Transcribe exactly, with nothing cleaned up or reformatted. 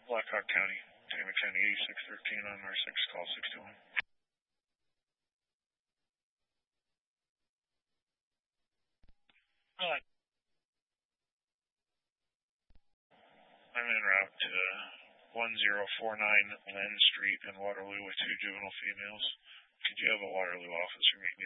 Blackhawk County, Tama County eighty-six thirteen on R six, call six two one. Hi. I'm en route to one zero four nine Len Street in Waterloo with two juvenile females. Could you have a Waterloo officer meet me